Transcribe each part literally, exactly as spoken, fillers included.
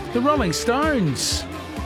The Rolling Stones.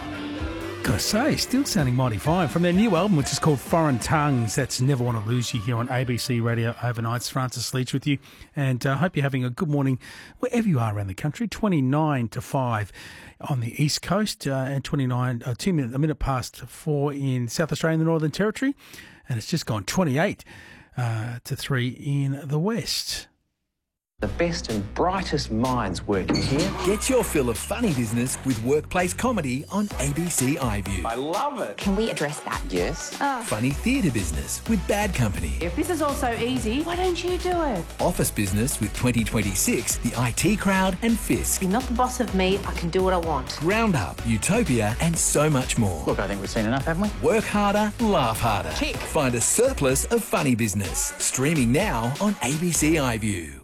Gotta say, still sounding mighty fine. From their new album, which is called Foreign Tongues, that's Never Want to Lose You here on A B C Radio Overnights. Francis Leach with you, and I uh, hope you're having a good morning wherever you are around the country. twenty-nine to five on the East Coast, uh, and twenty-nine, uh, two minutes, a minute past four in South Australia and the Northern Territory, and it's just gone twenty-eight uh, to three in the West. The best and brightest minds working here. Get your fill of funny business with workplace comedy on A B C iView. I love it. Can we address that? Yes. Oh. Funny theatre business with Bad Company. If this is all so easy, why don't you do it? Office business with twenty twenty-six, the I T Crowd and Fisk. You're not the boss of me, I can do what I want. Roundup, Utopia and so much more. Look, I think we've seen enough, haven't we? Work harder, laugh harder. Tick. Find a surplus of funny business. Streaming now on A B C iView.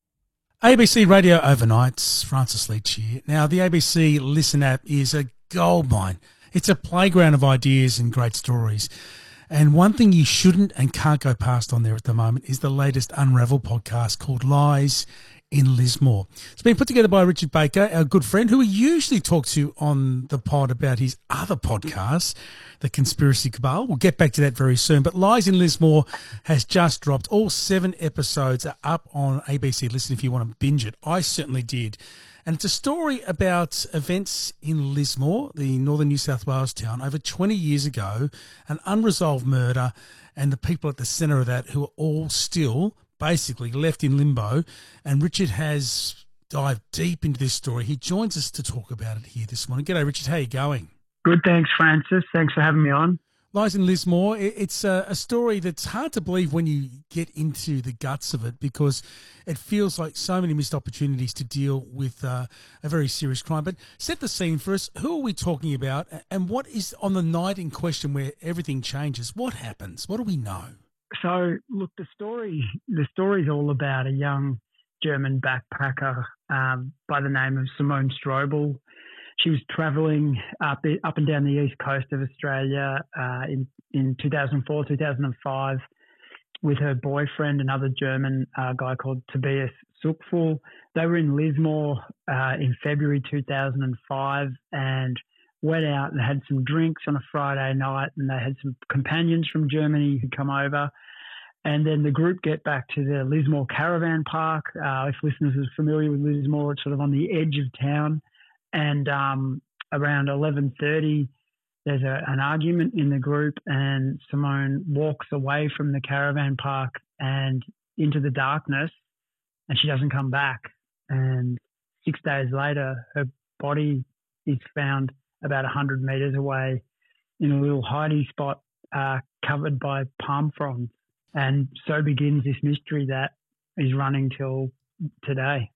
A B C Radio Overnights, Francis Leach here. Now, the A B C Listen app is a goldmine. It's a playground of ideas and great stories. And one thing you shouldn't and can't go past on there at the moment is the latest Unravel podcast called Lies in Lismore. It's been put together by Richard Baker, our good friend, who we usually talk to on the pod about his other podcasts, The Conspiracy Cabal. We'll get back to that very soon. But Lies in Lismore has just dropped. All seven episodes are up on A B C Listen if you want to binge it. I certainly did. And it's a story about events in Lismore, the northern New South Wales town, over twenty years ago, an unresolved murder, and the people at the centre of that who are all still basically left in limbo. And Richard has dived deep into this story. He joins us to talk about it here this morning. G'day, Richard. How are you going? Good, thanks, Francis. Thanks for having me on. Lies in Lismore, it's a, a story that's hard to believe when you get into the guts of it, because it feels like so many missed opportunities to deal with uh, a very serious crime. But set the scene for us. Who are we talking about, and what is on the night in question where everything changes? What happens? What do we know? So, look, the story the story's all about a young German backpacker um, by the name of Simone Strobel. She was travelling up up and down the east coast of Australia uh, in in two thousand four, two thousand five with her boyfriend, another German uh, guy called Tobias Suckful. They were in Lismore uh, in February two thousand five and went out and had some drinks on a Friday night, and they had some companions from Germany who come over. And then the group get back to the Lismore Caravan Park. Uh, if listeners are familiar with Lismore, it's sort of on the edge of town. And um, around eleven thirty, there's a, an argument in the group, and Simone walks away from the caravan park and into the darkness, and she doesn't come back. And six days later, her body is found about one hundred metres away in a little hidey spot uh, covered by palm fronds. And so begins this mystery that is running till today.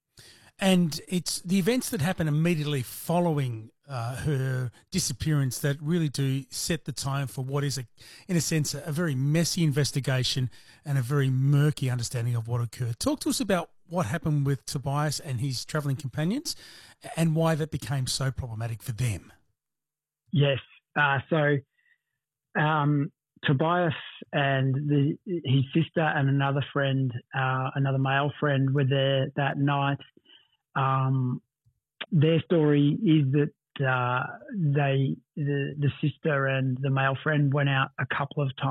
And it's the events that happen immediately following uh, her disappearance that really do set the tone for what is, a, in a sense, a very messy investigation and a very murky understanding of what occurred. Talk to us about what happened with Tobias and his travelling companions and why that became so problematic for them. Yes. Uh, so um, Tobias and the, his sister and another friend, uh, another male friend, were there that night. Um, their story is that uh, they, the, the sister and the male friend went out a couple of times.